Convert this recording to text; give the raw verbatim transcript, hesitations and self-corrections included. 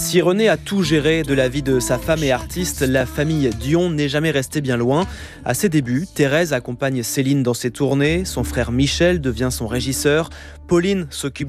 Si René a tout géré de la vie de sa femme et artiste, la famille Dion n'est jamais restée bien loin. À ses débuts, Thérèse accompagne Céline dans ses tournées, son frère Michel devient son régisseur, Pauline s'occupe